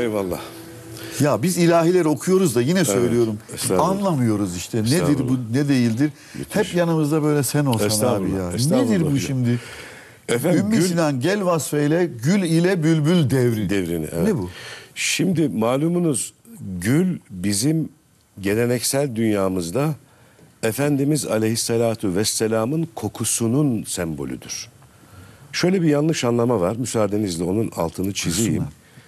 Eyvallah. Ya biz ilahileri okuyoruz da yine söylüyorum. estağfurullah. Anlamıyoruz işte. Nedir Estağfurullah. bu, ne değildir. Müthiş. Hep yanımızda böyle sen olsan abi Estağfurullah, ya. estağfurullah Nedir bu hocam. şimdi? Efendim, Ümmü Sinan gel vasfeyle gül ile bülbül devrini. Evet. Ne bu? Şimdi malumunuz gül bizim geleneksel dünyamızda Efendimiz Aleyhisselatu Vesselam'ın kokusunun sembolüdür. Şöyle bir yanlış anlama var. Müsaadenizle onun altını çizeyim.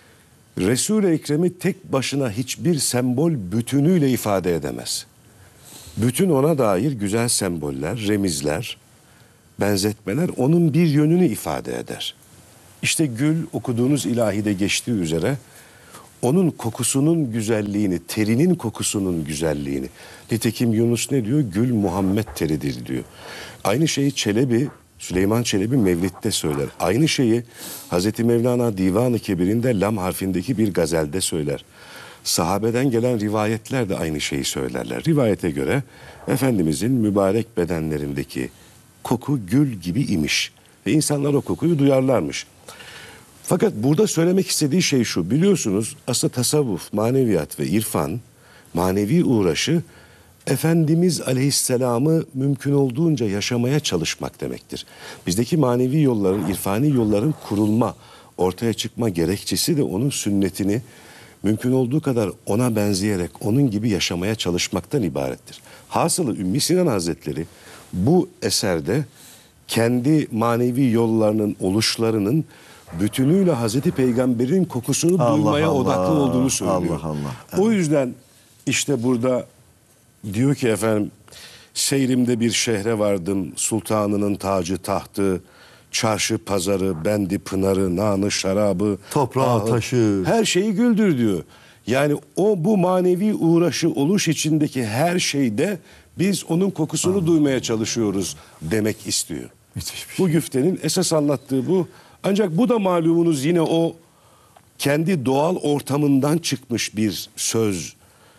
Resul-i Ekrem'i tek başına hiçbir sembol bütünüyle ifade edemez. Bütün ona dair güzel semboller, remizler, benzetmeler onun bir yönünü ifade eder. İşte gül okuduğunuz ilahide geçtiği üzere onun kokusunun güzelliğini, terinin kokusunun güzelliğini. Nitekim Yunus ne diyor? Gül Muhammed teridir diyor. Aynı şeyi Süleyman Çelebi Mevlid'de söyler. Aynı şeyi Hazreti Mevlana Divan-ı Kebir'inde lam harfindeki bir gazelde söyler. Sahabeden gelen rivayetler de aynı şeyi söylerler. Rivayete göre Efendimizin mübarek bedenlerindeki koku gül gibi imiş. Ve insanlar o kokuyu duyarlarmış. Fakat burada söylemek istediği şey şu. Biliyorsunuz aslında tasavvuf, maneviyat ve irfan, manevi uğraşı Efendimiz Aleyhisselam'ı mümkün olduğunca yaşamaya çalışmak demektir. Bizdeki manevi yolların, irfani yolların kurulma, ortaya çıkma gerekçesi de onun sünnetini mümkün olduğu kadar ona benzeyerek onun gibi yaşamaya çalışmaktan ibarettir. Hasılı Ümmü Sinan Hazretleri bu eserde kendi manevi yollarının, oluşlarının bütünüyle Hazreti Peygamber'in kokusunu duymaya odaklı olduğunu söylüyor. Allah Allah. O yüzden işte burada diyor ki efendim, seyrimde bir şehre vardım, sultanının tacı tahtı, çarşı pazarı, bendi pınarı, nanı şarabı, toprağı taşı. Her şeyi güldür diyor. Yani bu manevi uğraşı oluş içindeki her şeyde biz onun kokusunu duymaya çalışıyoruz demek istiyor. Müthiş bir şey. Bu güftenin esas anlattığı bu. Ancak bu da malumunuz yine o kendi doğal ortamından çıkmış bir söz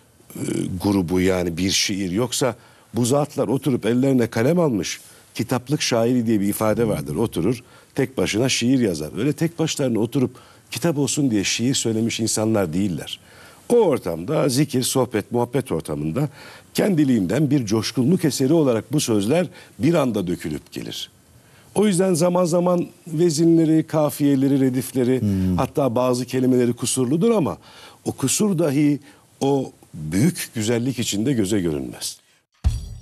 grubu, yani bir şiir. Yoksa bu zatlar oturup ellerine kalem almış, kitaplık şairi diye bir ifade vardır. Oturur tek başına şiir yazar. Öyle tek başlarına oturup kitap olsun diye şiir söylemiş insanlar değiller. O ortamda zikir, sohbet, muhabbet ortamında kendiliğinden bir coşkunluk eseri olarak bu sözler bir anda dökülüp gelir. O yüzden zaman zaman vezinleri, kafiyeleri, redifleri, hatta bazı kelimeleri kusurludur ama o kusur dahi o büyük güzellik içinde göze görünmez.